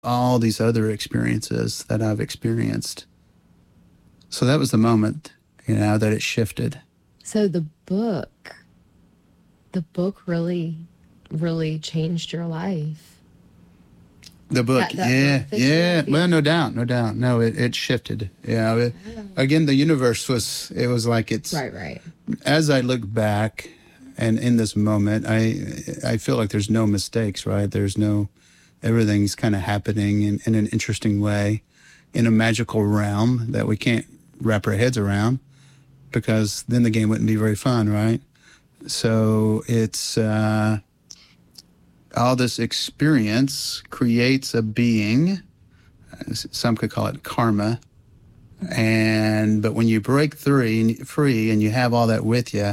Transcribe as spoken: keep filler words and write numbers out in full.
all these other experiences that I've experienced. So that was the moment, you know, that it shifted. So the book, the book really, really changed your life. The book, That- that yeah, book that you yeah. wrote, Well, no doubt, no doubt. No, it, it shifted. Yeah. It, again, the universe was, it was like it's, Right, right. as I look back and in this moment, I I feel like there's no mistakes, right? There's no, everything's kind of happening in, in an interesting way, in a magical realm that we can't wrap our heads around, because then the game wouldn't be very fun, right? So it's, uh, all this experience creates a being. Some could call it karma. And, but when you break three, free and you have all that with you,